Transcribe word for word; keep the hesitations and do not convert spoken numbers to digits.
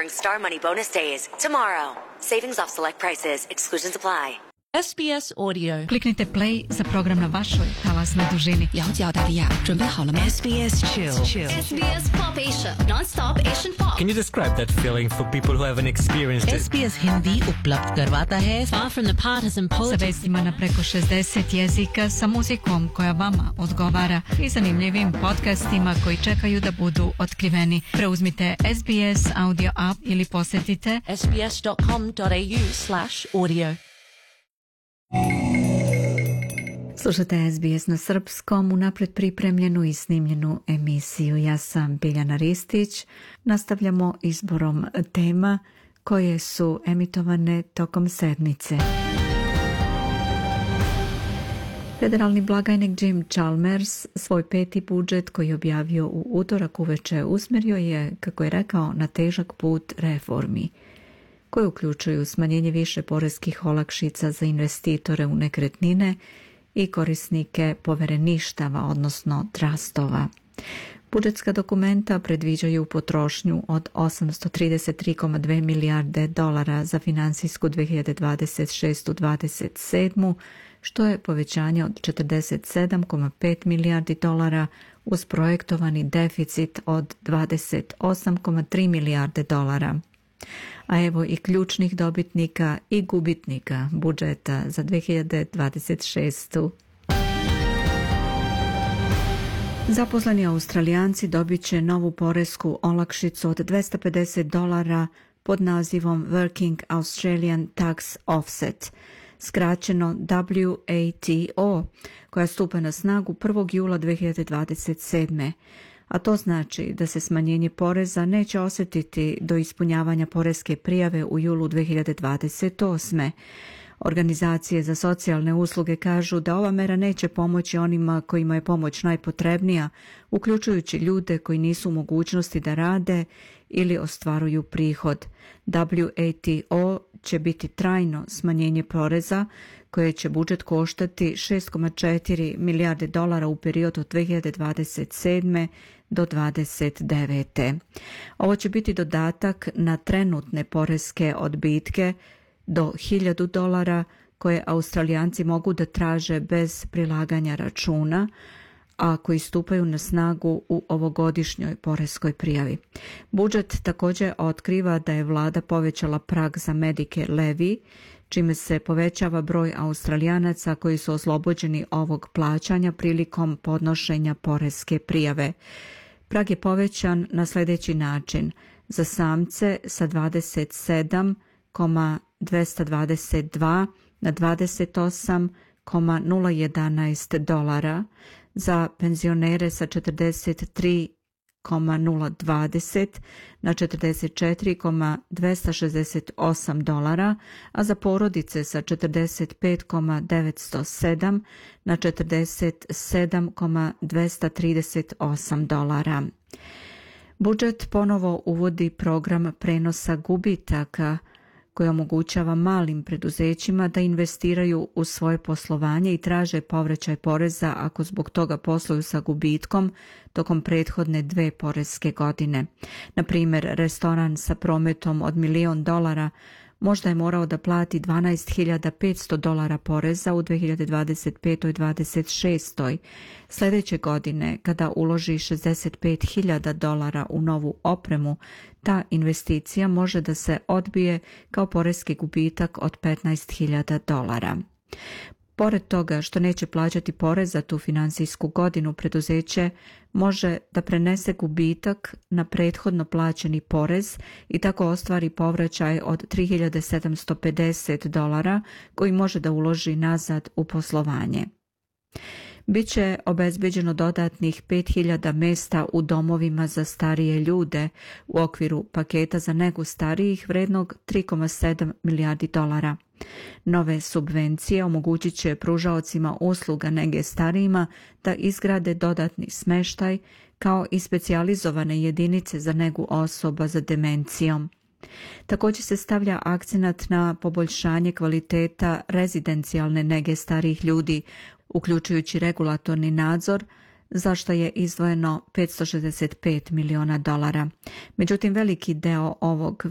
during Star Money bonus days. Tomorrow. Savings off select prices. Exclusions apply. S B S Audio. Kliknite play za program na vašoj talasnoj dužini. 了解澳大利亚，准备好了吗 S B S Chill. S B S Pop Asia, non-stop Asian pop. Can you describe that feeling for people who haven't experienced it? S B S Hindi उपलब्ध करवाता है Far from the partisan Sa politics. vestima na preko šezdeset jezika, sa muzikom koja vama odgovara i zanimljivim podcastima koji čekaju da budu otkriveni. Preuzmite S B S audio app ili posjetite sbs.com.au slash audio. Slušate S B S na srpskom, unaprijed pripremljenu i snimljenu emisiju. Ja sam Biljana Ristić. Nastavljamo izborom tema koje su emitovane tokom sedmice. Federalni blagajnik Jim Chalmers svoj peti budžet koji je objavio u utorak uveče usmjerio je, kako je rekao, na težak put reformi, koje uključuju smanjenje više poreskih olakšica za investitore u nekretnine i korisnike povereništava, odnosno trustova. Budžetska dokumenta predviđaju potrošnju od osamsto trideset tri zarez dve milijarde dolara za finansijsku dve hiljade dvadeset šeste dvadeset sedam, što je povećanje od četrdeset sedam zarez pet milijardi dolara uz projektovani deficit od dvadeset osam zarez tri milijarde dolara. A evo i ključnih dobitnika i gubitnika budžeta za dve hiljade dvadeset šeste. Zaposleni Australijanci dobit će novu poresku olakšicu od dvesta pedeset dolara pod nazivom Working Australian Tax Offset, skraćeno W A T O, koja stupa na snagu prvog jula dve hiljade dvadeset sedme. A to znači da se smanjenje poreza neće osjetiti do ispunjavanja poreske prijave u julu dve hiljade dvadeset osme. Organizacije za socijalne usluge kažu da ova mera neće pomoći onima kojima je pomoć najpotrebnija, uključujući ljude koji nisu u mogućnosti da rade ili ostvaruju prihod. W A T O će biti trajno smanjenje poreza koje će budžet koštati šest zarez četiri milijarde dolara u periodu od dve hiljade dvadeset sedme do dvadeset devete. Ovo će biti dodatak na trenutne poreske odbitke do hiljadu dolara koje Australijanci mogu da traže bez prilaganja računa, a koji stupaju na snagu u ovogodišnjoj poreskoj prijavi. Budžet također otkriva da je vlada povećala prag za Medicare levy, čime se povećava broj Australijanaca koji su oslobođeni ovog plaćanja prilikom podnošenja poreske prijave. Prag je povećan na sljedeći način: za samce sa dvadeset sedam zarez dvesta dvadeset dva na dvadeset osam zarez nula jedanaest dolara, za penzionere sa četrdeset tri zarez nula dvadeset na četrdeset četiri zarez dvesta šezdeset osam dolara, a za porodice sa četrdeset pet zarez devetsto sedam na četrdeset sedam zarez dvesta trideset osam dolara. Budžet ponovo uvodi program prenosa gubitaka koji omogućava malim preduzećima da investiraju u svoje poslovanje i traže povraćaj poreza ako zbog toga posluju sa gubitkom tokom prethodne dve poreske godine. Na primjer, restoran sa prometom od milion dolara možda je morao da plati dvanaest hiljada petsto dolara poreza u dve hiljade dvadeset pete. dvadeset šeste. Sljedeće godine, kada uloži šezdeset pet hiljada dolara u novu opremu, ta investicija može da se odbije kao poreski gubitak od petnaest hiljada dolara. Pored toga što neće plaćati porez za tu finansijsku godinu, preduzeće može da prenese gubitak na prethodno plaćeni porez i tako ostvari povraćaj od tri hiljade sedamsto pedeset dolara koji može da uloži nazad u poslovanje. Biće obezbeđeno dodatnih pet hiljada mjesta u domovima za starije ljude u okviru paketa za negu starijih vrednog tri zarez sedam milijardi dolara. Nove subvencije omogućit će pružaocima usluga nege starijima da izgrade dodatni smeštaj kao i specijalizovane jedinice za negu osoba za demencijom. Također se stavlja akcenat na poboljšanje kvaliteta rezidencijalne nege starijih ljudi, uključujući regulatorni nadzor, za što je izdvojeno petsto šezdeset pet miliona dolara. Međutim, veliki deo ovog